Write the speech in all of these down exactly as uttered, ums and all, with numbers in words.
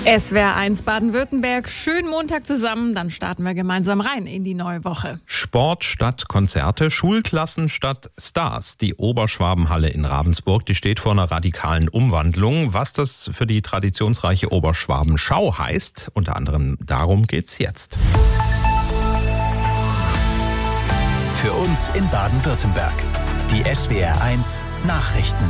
S W R eins Baden-Württemberg, schönen Montag zusammen, dann starten wir gemeinsam rein in die neue Woche. Sport statt Konzerte, Schulklassen statt Stars. Die Oberschwabenhalle in Ravensburg, die steht vor einer radikalen Umwandlung. Was das für die traditionsreiche Oberschwabenschau heißt, unter anderem darum geht's jetzt. Für uns in Baden-Württemberg, die S W R eins Nachrichten.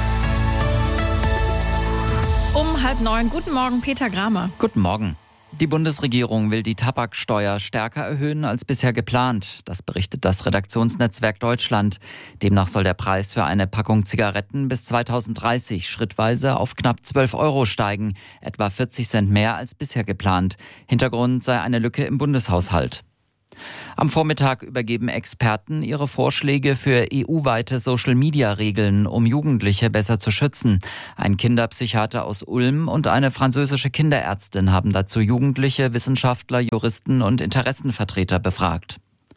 Um halb neun. Guten Morgen, Peter Gramer. Guten Morgen. Die Bundesregierung will die Tabaksteuer stärker erhöhen als bisher geplant. Das berichtet das Redaktionsnetzwerk Deutschland. Demnach soll der Preis für eine Packung Zigaretten bis zweitausenddreißig schrittweise auf knapp zwölf Euro steigen, etwa vierzig Cent mehr als bisher geplant. Hintergrund sei eine Lücke im Bundeshaushalt. Am Vormittag übergeben Experten ihre Vorschläge für E U-weite Social-Media-Regeln, um Jugendliche besser zu schützen. Ein Kinderpsychiater aus Ulm und eine französische Kinderärztin haben dazu Jugendliche, Wissenschaftler, Juristen und Interessenvertreter befragt.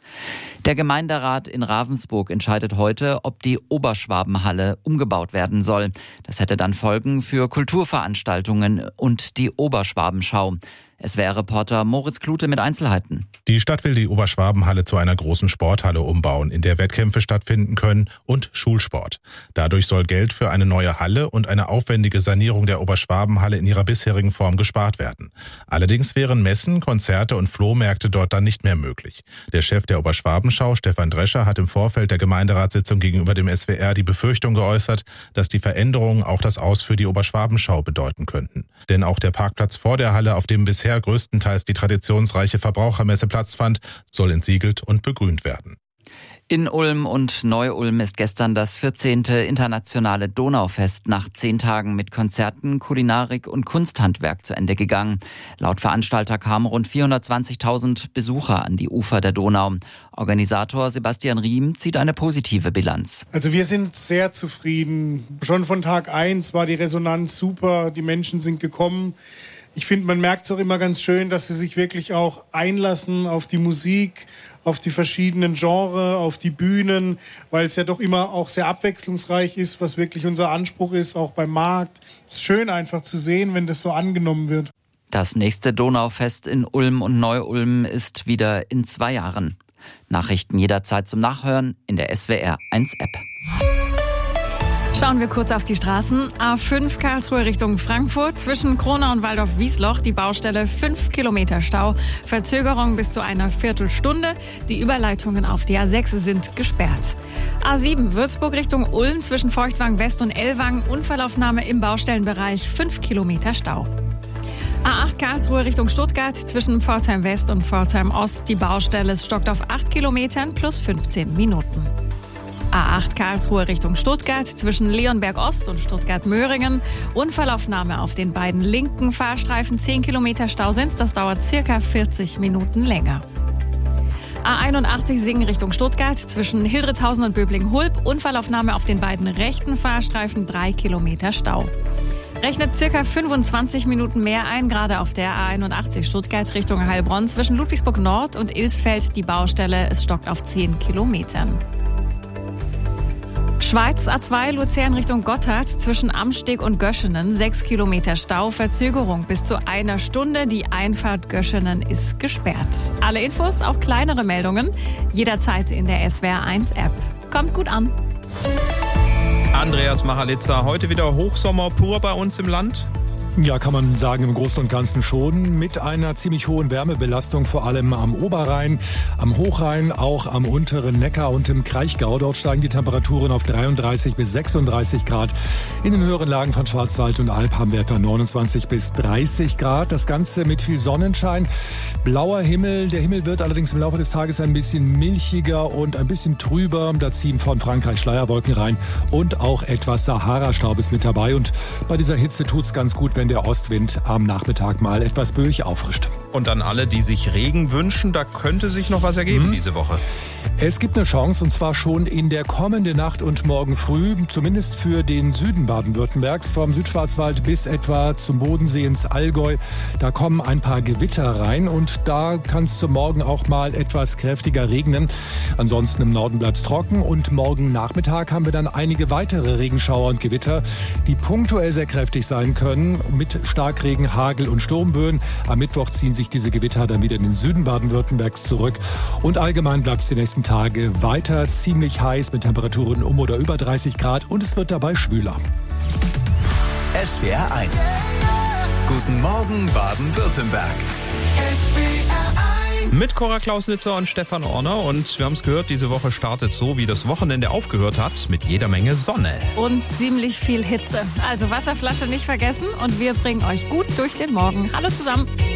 Der Gemeinderat in Ravensburg entscheidet heute, ob die Oberschwabenhalle umgebaut werden soll. Das hätte dann Folgen für Kulturveranstaltungen und die Oberschwabenschau. S W R-Reporter Moritz Klute mit Einzelheiten. Die Stadt will die Oberschwabenhalle zu einer großen Sporthalle umbauen, in der Wettkämpfe stattfinden können und Schulsport. Dadurch soll Geld für eine neue Halle und eine aufwendige Sanierung der Oberschwabenhalle in ihrer bisherigen Form gespart werden. Allerdings wären Messen, Konzerte und Flohmärkte dort dann nicht mehr möglich. Der Chef der Oberschwabenschau, Stefan Drescher, hat im Vorfeld der Gemeinderatssitzung gegenüber dem S W R die Befürchtung geäußert, dass die Veränderungen auch das Aus für die Oberschwabenschau bedeuten könnten. Denn auch der Parkplatz vor der Halle, auf dem bisher größtenteils die traditionsreiche Verbrauchermesse Platz fand, soll entsiegelt und begrünt werden. In Ulm und Neu-Ulm ist gestern das vierzehnte internationale Donaufest nach zehn Tagen mit Konzerten, Kulinarik und Kunsthandwerk zu Ende gegangen. Laut Veranstalter kamen rund vierhundertzwanzigtausend Besucher an die Ufer der Donau. Organisator Sebastian Riem zieht eine positive Bilanz. Also wir sind sehr zufrieden. Schon von Tag eins war die Resonanz super, die Menschen sind gekommen. Ich finde, man merkt es auch immer ganz schön, dass sie sich wirklich auch einlassen auf die Musik, auf die verschiedenen Genres, auf die Bühnen, weil es ja doch immer auch sehr abwechslungsreich ist, was wirklich unser Anspruch ist, auch beim Markt. Es ist schön einfach zu sehen, wenn das so angenommen wird. Das nächste Donaufest in Ulm und Neu-Ulm ist wieder in zwei Jahren. Nachrichten jederzeit zum Nachhören in der S W R eins App. Schauen wir kurz auf die Straßen. A fünf Karlsruhe Richtung Frankfurt. Zwischen Kronau und Waldorf-Wiesloch die Baustelle fünf Kilometer Stau. Verzögerung bis zu einer Viertelstunde. Die Überleitungen auf die A sechs sind gesperrt. A sieben Würzburg Richtung Ulm. Zwischen Feuchtwang West und Ellwangen. Unfallaufnahme im Baustellenbereich. fünf Kilometer Stau. A acht Karlsruhe Richtung Stuttgart. Zwischen Pforzheim West und Pforzheim Ost. Die Baustelle stockt auf acht Kilometern plus fünfzehn Minuten. A acht Karlsruhe Richtung Stuttgart, zwischen Leonberg Ost und Stuttgart-Möhringen. Unfallaufnahme auf den beiden linken Fahrstreifen, zehn Kilometer Stau sind. Das dauert circa vierzig Minuten länger. A einundachtzig Singen Richtung Stuttgart, zwischen Hildritzhausen und Böblingen-Hulb. Unfallaufnahme auf den beiden rechten Fahrstreifen, drei Kilometer Stau. Rechnet circa fünfundzwanzig Minuten mehr ein, gerade auf der A einundachtzig Stuttgart Richtung Heilbronn. Zwischen Ludwigsburg Nord und Ilsfeld die Baustelle, es stockt auf zehn Kilometern. Schweiz A zwei Luzern Richtung Gotthard, zwischen Amsteg und Göschenen, sechs Kilometer Stau, Verzögerung bis zu einer Stunde. Die Einfahrt Göschenen ist gesperrt. Alle Infos, auch kleinere Meldungen, jederzeit in der S W R eins App. Kommt gut an. Andreas Machalitza, heute wieder Hochsommer pur bei uns im Land? Ja, kann man sagen, im Großen und Ganzen schon. Mit einer ziemlich hohen Wärmebelastung, vor allem am Oberrhein, am Hochrhein, auch am unteren Neckar und im Kraichgau. Dort steigen die Temperaturen auf dreiunddreißig bis sechsunddreißig Grad. In den höheren Lagen von Schwarzwald und Alb haben wir etwa neunundzwanzig bis dreißig Grad. Das Ganze mit viel Sonnenschein. Blauer Himmel. Der Himmel wird allerdings im Laufe des Tages ein bisschen milchiger und ein bisschen trüber. Da ziehen von Frankreich Schleierwolken rein und auch etwas Sahara-Staub ist mit dabei. Und bei dieser Hitze tut's ganz gut, wenn der Ostwind am Nachmittag mal etwas böig auffrischt. Und an alle, die sich Regen wünschen, da könnte sich noch was ergeben hm. diese Woche. Es gibt eine Chance, und zwar schon in der kommenden Nacht und morgen früh, zumindest für den Süden Baden-Württembergs, vom Südschwarzwald bis etwa zum Bodensee ins Allgäu. Da kommen ein paar Gewitter rein und da kann es zum Morgen auch mal etwas kräftiger regnen. Ansonsten im Norden bleibt es trocken und morgen Nachmittag haben wir dann einige weitere Regenschauer und Gewitter, die punktuell sehr kräftig sein können. mit Starkregen, Hagel und Sturmböen. Am Mittwoch ziehen sich diese Gewitter dann wieder in den Süden Baden-Württembergs zurück. Und allgemein bleibt es die nächsten Tage weiter ziemlich heiß mit Temperaturen um oder über dreißig Grad und es wird dabei schwüler. S W R eins. Guten Morgen Baden-Württemberg. Mit Cora Klausnitzer und Stefan Orner. Und wir haben es gehört, diese Woche startet so, wie das Wochenende aufgehört hat, mit jeder Menge Sonne. Und ziemlich viel Hitze. Also Wasserflasche nicht vergessen und wir bringen euch gut durch den Morgen. Hallo zusammen.